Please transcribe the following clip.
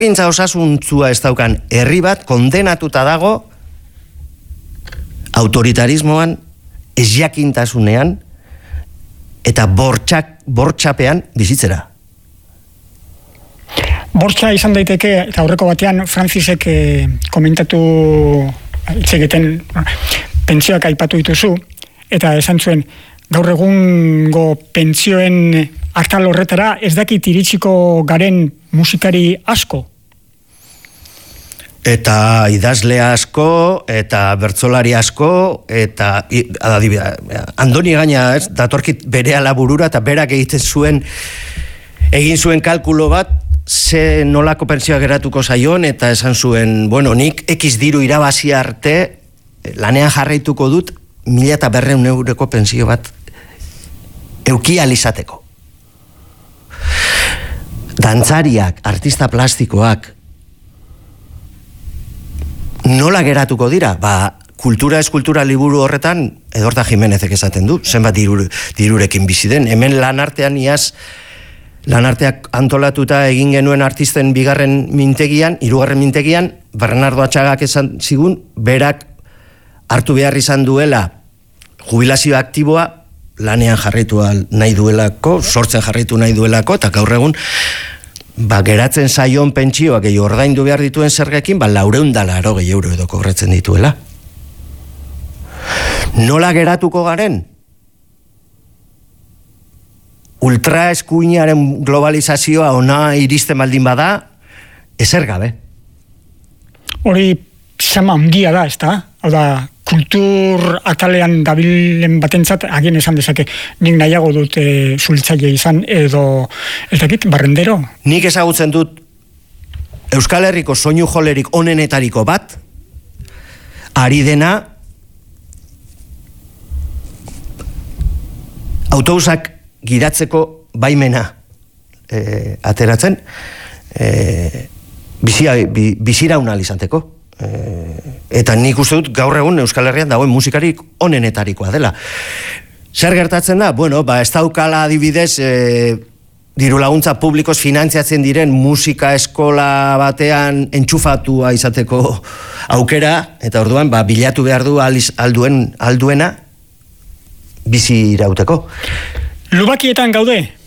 pintza osasuntzua ez daukan herri bat kondenatuta dago autoritarismoan, ezjakintasunean eta bortxapean bizitzera. Bortxa izan daiteke, eta aurreko batean Francisek komentatu itzegeten pentsioak aipatu dituzu, eta esan zuen, gaur egungo pentsioen atal horretara ez dakit iritsiko garen musikari asko? Eta idazle asko, eta bertsolari asko, eta Andoni gaina, datorkit berehala burura, eta berak egin zuen kalkulo bat, ze nolako pentsioa geratuko zaion, eta esan zuen, bueno, nik X diru irabazi arte, lanean jarraituko dut, 1.200 euroko pentsio bat euki alizateko. Dantzariak, artista plastikoak, nola geratuko dira? Kultura eskultura liburu horretan, Edorta Jimenezek esaten du, zenbat dirurekin bizi den. Hemen lanartean iaz, lanarteak antolatuta egin genuen artisten bigarren mintegian, hirugarren mintegian, Bernardo Atxagak esan zigun, berak hartu behar izan duela jubilazio aktiboa, lanean jarraitu nahi duelako, sortzen jarraitu nahi duelako, eta gaur egun, geratzen zaion pentsioak gehi ordaindu behar dituen zergekin, 480 euro edo kobratzen dituela. Nola geratuko garen? Ultraeskuinaren globalizazioa ona iristen baldin bada, ezer gabe. Hori sama handia da, ezta? Hau da, kultur atalean dabilen batentzat, agien esan dezake, nik nahiago dut zultzaile izan, edo, ez dakit, barrendero? Nik ezagutzen dut Euskal Herriko soinu jolerik onenetariko bat, ari dena autobusak giratzeko baimena ateratzen, biziraun izateko. Eta nik uste dut gaur egun Euskal Herrian dagoen musikarik onenetarikoa dela. Zer gertatzen da? Bueno, ez daukala adibidez diru laguntza publikoz finantziatzen diren musika eskola batean entxufatua izateko aukera, eta orduan bilatu behar du alduena bizi irauteko. Lubakietan gaude,